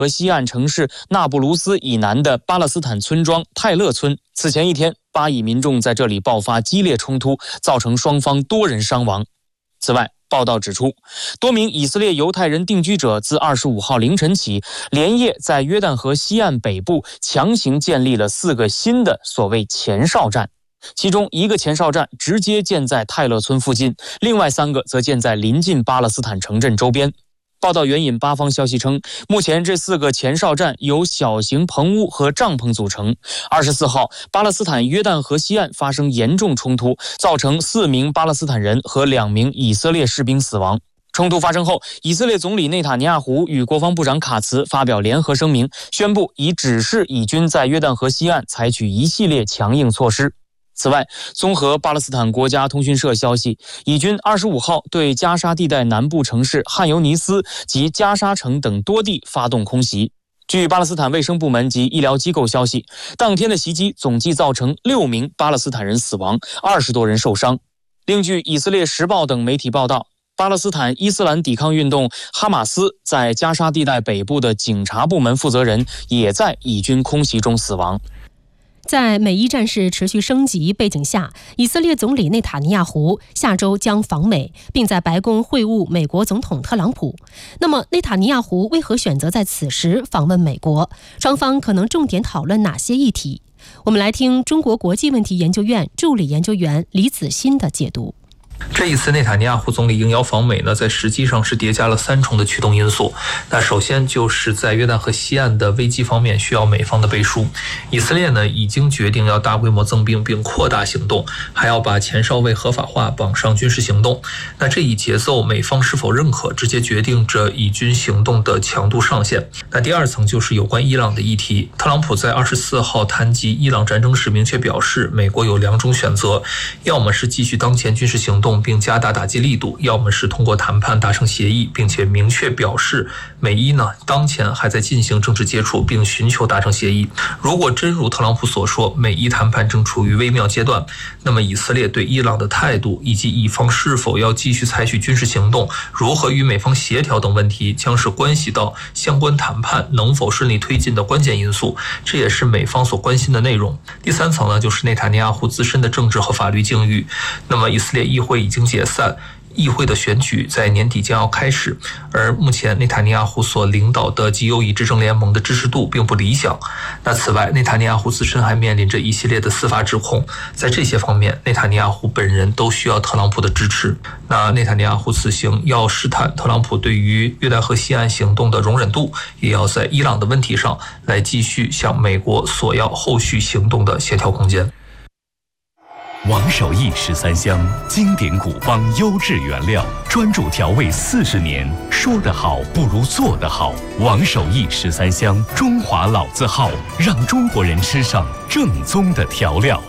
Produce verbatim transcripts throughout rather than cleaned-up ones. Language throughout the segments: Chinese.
河西岸城市纳布卢斯以南的巴勒斯坦村庄泰勒村。此前一天，巴以民众在这里爆发激烈冲突，造成双方多人伤亡。此外，报道指出，多名以色列犹太人定居者自二十五号凌晨起，连夜在约旦河西岸北部强行建立了四个新的所谓前哨站，其中一个前哨站直接建在泰勒村附近，另外三个则建在临近巴勒斯坦城镇周边。报道援引巴方消息称，目前这四个前哨站由小型棚屋和帐篷组成。二十四号，巴勒斯坦约旦河西岸发生严重冲突，造成四名巴勒斯坦人和两名以色列士兵死亡。冲突发生后，以色列总理内塔尼亚胡与国防部长卡茨发表联合声明，宣布已指示以军在约旦河西岸采取一系列强硬措施。此外，综合巴勒斯坦国家通讯社消息，以军二十五号对加沙地带南部城市汉尤尼斯及加沙城等多地发动空袭。据巴勒斯坦卫生部门及医疗机构消息，当天的袭击总计造成六名巴勒斯坦人死亡，二十多人受伤。另据以色列时报等媒体报道，巴勒斯坦伊斯兰抵抗运动哈马斯在加沙地带北部的警察部门负责人也在以军空袭中死亡。 在美伊战事持续升级背景下，以色列总理内塔尼亚胡下周将访美，并在白宫会晤美国总统特朗普。那么，内塔尼亚胡为何选择在此时访问美国？双方可能重点讨论哪些议题？我们来听中国国际问题研究院助理研究员李子欣的解读。 这一次内塔尼亚胡总理应邀访美呢，在实际上是叠加了三重的驱动因素。那首先就是在约旦河西岸的危机方面需要美方的背书，以色列呢已经决定要大规模增兵并扩大行动，还要把前哨位合法化绑上军事行动。那这一节奏美方是否认可，直接决定着以军行动的强度上限。那第二层就是有关伊朗的议题，特朗普在二十四号谈及伊朗战争时明确表示，美国有两种选择，要么是继续当前军事行动并加大打击力度，要么是通过谈判达成协议，并且明确表示美伊呢当前还在进行政治接触，并寻求达成协议。如果真如特朗普所说，美伊谈判正处于微妙阶段，那么以色列对伊朗的态度以及以方是否要继续采取军事行动，如何与美方协调等问题，将是关系到相关谈判能否顺利推进的关键因素，这也是美方所关心的内容。第三层呢，就是内塔尼亚胡自身的政治和法律境遇。那么以色列议会已经解散，议会的选举在年底将要开始，而目前内塔尼亚胡所领导的极右翼执政联盟的支持度并不理想。那此外，内塔尼亚胡自身还面临着一系列的司法指控，在这些方面，内塔尼亚胡本人都需要特朗普的支持。那内塔尼亚胡此行要试探特朗普对于约旦河西岸行动的容忍度，也要在伊朗的问题上来继续向美国索要后续行动的协调空间。 王守义十三香，经典古方优质原料，专注调味四十年，说得好不如做得好。王守义十三香，中华老字号，让中国人吃上正宗的调料。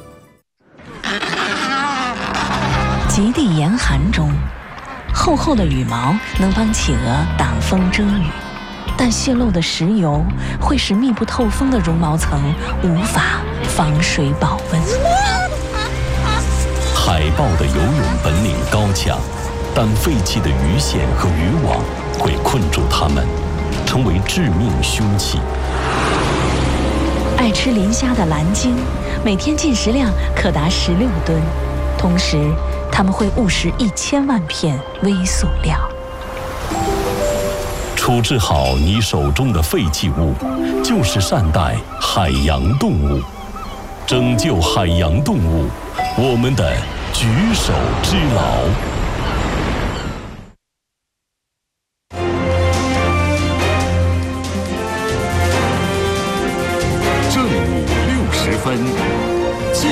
极地严寒中，厚厚的羽毛能帮企鹅挡风遮雨，但泄漏的石油会使密不透风的绒毛层无法防水保温。 海豹的游泳本领高强，但废弃的鱼线和渔网会困住它们，成为致命凶器。 爱吃磷虾的蓝鲸，每天进食量可达十六吨，同时它们会误食一千万片微塑料。 处置好你手中的废弃物，就是善待海洋动物，拯救海洋动物，我们的举手之劳。 正午六十分。